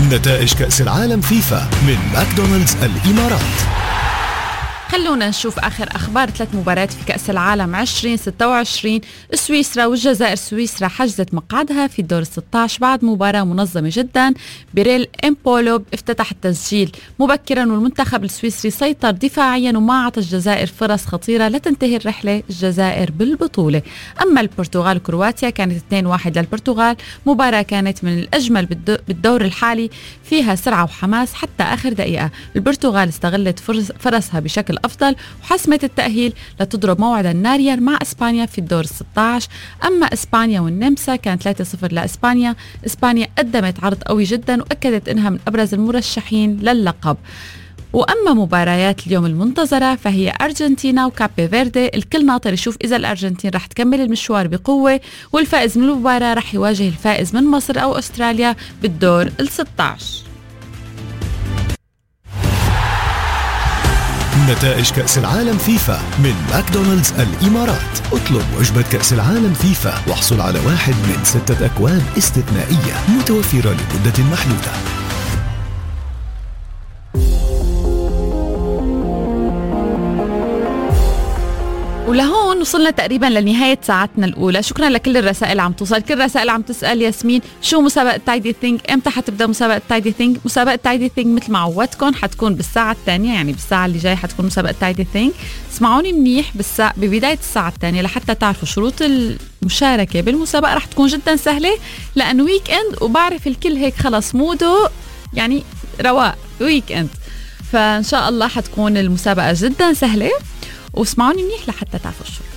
نتائج كأس العالم فيفا من ماكدونالدز الإمارات. خلونا نشوف آخر أخبار 3 مباريات في كأس العالم 2026. سويسرا والجزائر. سويسرا حجزت مقعدها في الدور 16 بعد مباراة منظمة جدا. بيريل إمبولو افتتح التسجيل مبكرا، والمنتخب السويسري سيطر دفاعيا وما أعطى الجزائر فرص خطيرة لتنتهي الرحلة الجزائر بالبطولة. أما البرتغال وكرواتيا كانت 2-1 للبرتغال. مباراة كانت من الأجمل بالدور الحالي، فيها سرعة وحماس حتى آخر دقيقة. البرتغال استغلت فرصها بشكل أفضل وحسمت التأهيل لتضرب موعدا ناريا مع إسبانيا في الدور 16. أما إسبانيا والنمسا كانت 3-0 لإسبانيا. إسبانيا قدمت عرض قوي جدا وأكدت إنها من أبرز المرشحين للقب. وأما مباريات اليوم المنتظرة فهي أرجنتينا وكابي فيردي. الكل ناطر يشوف إذا الأرجنتين رح تكمل المشوار بقوة، والفائز من المباراة رح يواجه الفائز من مصر أو أستراليا بالدور 16. نتائج كأس العالم فيفا من ماكدونالدز الإمارات. اطلب وجبة كأس العالم فيفا واحصل على 1 من 6 أكواب استثنائية متوفرة لمدة محدودة. ولهون وصلنا تقريبا لنهاية ساعتنا الأولى. شكرا لكل الرسائل اللي عم توصل. كل الرسائل عم تسأل ياسمين شو مسابقة تايدي ثينك، امتى حتبدأ مسابقة تايدي ثينك؟ مسابقة تايدي ثينك مثل ما عودتكم حتكون بالساعة الثانية، يعني بالساعة اللي جاي حتكون مسابقة تايدي ثينك. اسمعوني منيح ببداية الساعة الثانية لحتى تعرفوا شروط المشاركة بالمسابقة. رح تكون جدا سهلة لأنه ويك اند، وبعرف الكل هيك خلص موده يعني رواق ويك اند، فإن شاء الله حتكون المسابقة جدا سهلة. واسمعوني منيح لحتى تعرفوا الشروط.